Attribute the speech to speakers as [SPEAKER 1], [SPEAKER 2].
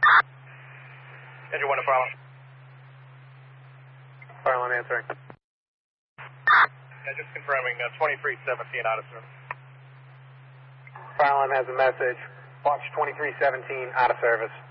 [SPEAKER 1] Engine 1 to Farland.
[SPEAKER 2] Farland answering.
[SPEAKER 1] Yeah, just confirming 2317 out of service.
[SPEAKER 2] Farland has a message. Watch 2317 out of service.